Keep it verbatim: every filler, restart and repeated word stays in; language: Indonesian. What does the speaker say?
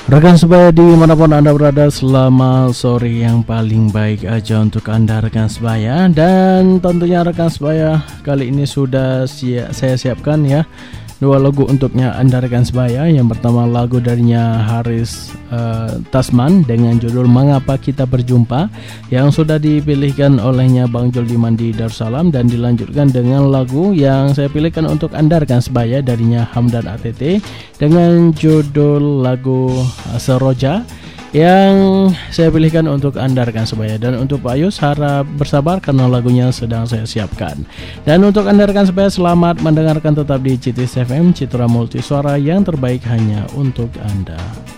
Rekan sebaya dimanapun Anda berada, selamat sore yang paling baik aja untuk Anda rekan sebaya. Dan tentunya rekan sebaya, kali ini sudah siap, saya siapkan ya dua lagu untuknya Anda rekan sebaya. Yang pertama lagu darinya Haris uh, Tasman dengan judul Mengapa Kita Berjumpa, yang sudah dipilihkan olehnya Bang Jol Dimandi Darussalam. Dan dilanjutkan dengan lagu yang saya pilihkan untuk Anda rekan sebaya darinya Hamdan A T T dengan judul lagu uh, Seroja, yang saya pilihkan untuk Anda rekan sebaya. Dan untuk Pak Ayus harap bersabar karena lagunya sedang saya siapkan. Dan untuk Anda rekan sebaya, selamat mendengarkan tetap di C T S F M Citra Multi Suara, yang terbaik hanya untuk Anda.